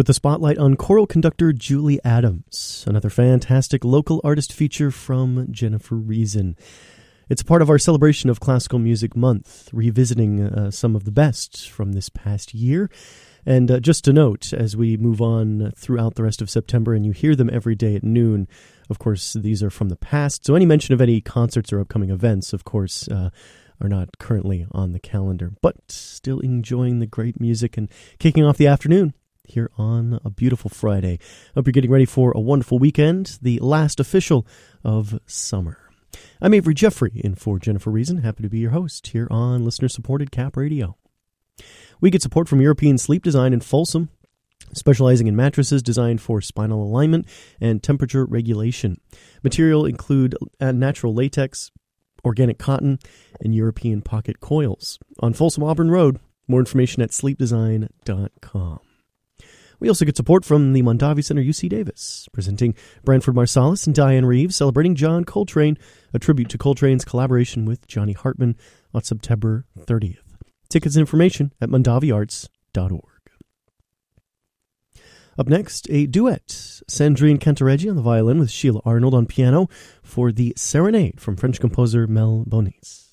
with the spotlight on choral conductor Julie Adams, another fantastic local artist feature from Jennifer Reason. It's a part of our celebration of Classical Music Month, revisiting some of the best from this past year. And just to note, as we move on throughout the rest of September, and you hear them every day at noon, of course, these are from the past. So any mention of any concerts or upcoming events, of course, are not currently on the calendar, but still enjoying the great music and kicking off the afternoon here on a beautiful Friday. Hope you're getting ready for a wonderful weekend, the last official of summer. I'm Avery Jeffrey, in for Jennifer Reason. Happy to be your host here on listener-supported Cap Radio. We get support from European Sleep Design in Folsom, specializing in mattresses designed for spinal alignment and temperature regulation. Material include natural latex, organic cotton, and European pocket coils. On Folsom Auburn Road, more information at sleepdesign.com. We also get support from the Mondavi Center UC Davis, presenting Branford Marsalis and Diane Reeves, celebrating John Coltrane, a tribute to Coltrane's collaboration with Johnny Hartman on September 30th. Tickets and information at mondaviarts.org. Up next, a duet, Sandrine Cantareggi on the violin with Sheila Arnold on piano for the Serenade from French composer Mel Bonis.